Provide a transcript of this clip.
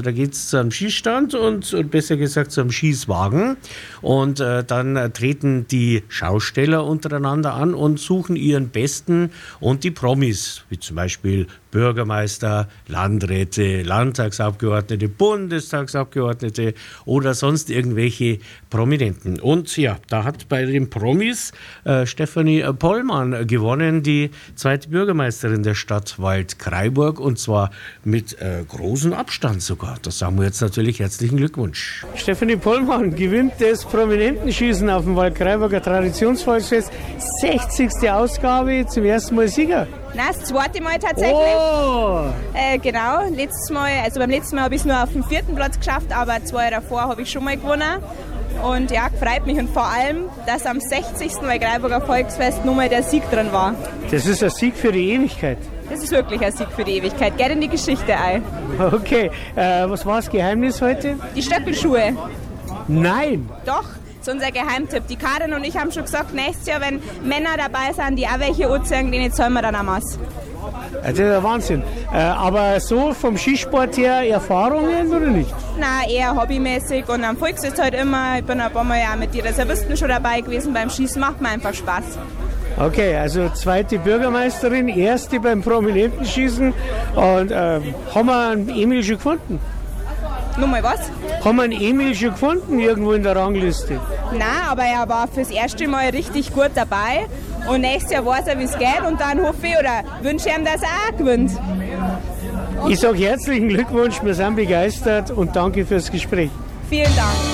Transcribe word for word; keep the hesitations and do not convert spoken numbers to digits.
Da geht es zu einem Schießstand und, und besser gesagt zu einem Schießwagen. Und äh, dann äh, treten die Schausteller untereinander an und suchen ihren Besten und die Promis, wie zum Beispiel Bürgermeister, Landräte, Landtagsabgeordnete, Bundestagsabgeordnete oder sonst irgendwelche Prominenten. Und ja, da hat bei den Promis äh, Stefanie Pollmann gewonnen, die zweite Bürgermeisterin der Stadt Waldkraiburg, und zwar mit äh, großem Abstand sogar. Das sagen wir jetzt natürlich herzlichen Glückwunsch. Stefanie Pollmann gewinnt das Prominentenschießen auf dem Waldkraiburger Traditionsvolksfest. sechzigste Ausgabe, zum ersten Mal Sieger. Nein, das zweite Mal tatsächlich. Oh. Äh, genau, letztes Mal, also beim letzten Mal habe ich es nur auf dem vierten Platz geschafft, aber zwei Jahre davor habe ich schon mal gewonnen. Und ja, freut mich, und vor allem, dass am sechzigsten Waldkraiburger Volksfest nur mal der Sieg drin war. Das ist ein Sieg für die Ewigkeit. Das ist wirklich ein Sieg für die Ewigkeit. Geht in die Geschichte ein. Okay, äh, was war das Geheimnis heute? Die Stöckelschuhe. Nein! Doch, das ist unser Geheimtipp. Die Karin und ich haben schon gesagt, nächstes Jahr, wenn Männer dabei sind, die auch welche anziehen, denen zahlen wir dann am Maß. Das ist der Wahnsinn. Äh, aber so vom Skisport her Erfahrungen oder nicht? Nein, eher hobbymäßig, und am Volksfest halt immer. Ich bin ein paar Mal ja mit den Reservisten schon dabei gewesen. Beim Schießen macht mir einfach Spaß. Okay, also zweite Bürgermeisterin, erste beim Prominentenschießen. Und äh, haben wir einen Emil schon gefunden? Nochmal was? Haben wir einen Emil schon gefunden irgendwo in der Rangliste? Nein, aber er war fürs erste Mal richtig gut dabei. Und nächstes Jahr weiß er, wie es geht. Und dann hoffe ich oder wünsche ihm, dass er auch gewinnt. Ich sage herzlichen Glückwunsch, wir sind begeistert und danke fürs Gespräch. Vielen Dank.